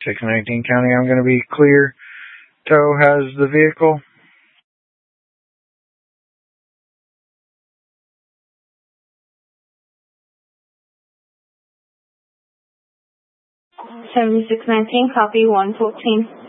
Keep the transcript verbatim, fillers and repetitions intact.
six nineteen County, I'm going to be clear. Tow has the vehicle. seventy-six nineteen, copy one fourteen.